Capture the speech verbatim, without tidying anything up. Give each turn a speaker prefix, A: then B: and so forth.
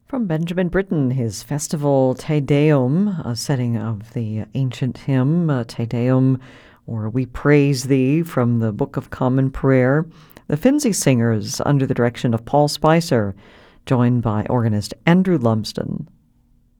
A: From Benjamin Britten, his festival Te Deum, a setting of the ancient hymn uh, Te Deum, or We Praise Thee, from the Book of Common Prayer. The Finzi Singers, under the direction of Paul Spicer, joined by organist Andrew Lumsden.